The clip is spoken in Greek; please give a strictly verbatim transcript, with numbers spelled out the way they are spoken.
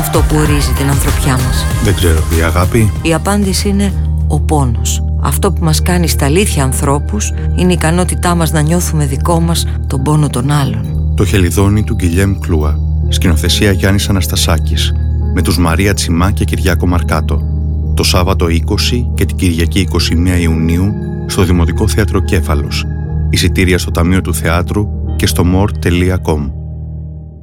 αυτό που ορίζει την ανθρωπιά μας? Δεν ξέρω, η αγάπη. Η απάντηση είναι ο πόνος. Αυτό που μας κάνει στα αλήθεια ανθρώπους είναι η ικανότητά μας να νιώθουμε δικό μας τον πόνο των άλλων. Το Χελιδόνι του Γκυλιέμ Κλούα. Σκηνοθεσία Γιάννης Αναστασάκης. Με τους Μαρία Τσιμά και Κυριάκο Μαρκάτο. Το Σάββατο είκοσι και την Κυριακή είκοσι μία Ιουνίου στο Δημοτικό Θέατρο Κέφαλος. Εισιτήρια στο Ταμείο του Θεάτρου και στο more τελεία com.